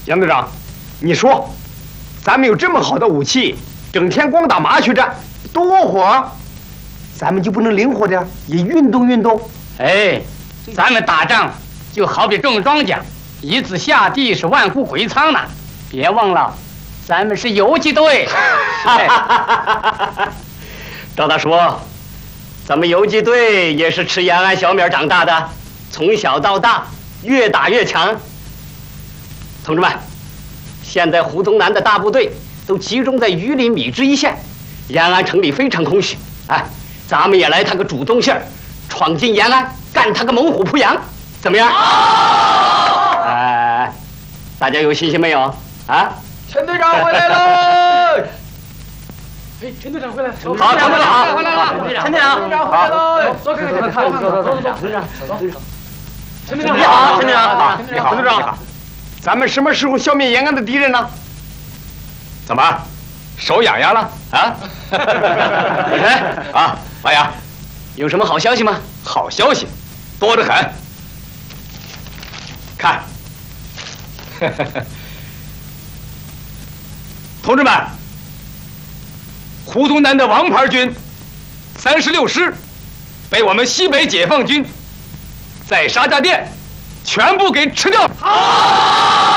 杨队长，你说，咱们有这么好的武器，整天光打麻雀战，多活，咱们就不能灵活点，也运动运动？ 哎，咱们打仗就好比种庄稼，一字下地是万户归仓呢。别忘了，咱们是游击队。 赵大叔，咱们游击队也是吃延安小米长大的，从小到大越打越强。同志们，现在胡宗南的大部队都集中在榆林米脂一线，延安城里非常空虚。哎，咱们也来他个主动性儿，闯进延安，干他个猛虎扑羊，怎么样？哎，大家有信心没有？啊？ 陈队长回来了！ 哎，陈队长回来！ 好，陈队长好， 回来了， 陈队长好，走，看看，走，陈队长，陈队长， 你好，陈队长， 你好，陈队长，咱们什么时候消灭延安的敌人呢？ 怎么，手痒痒了啊？ 李晨啊，王阳， 有什么好消息吗？ 好消息多得很。看，同志们，胡宗南的王牌军36师被我们西北解放军在沙家店全部给吃掉了。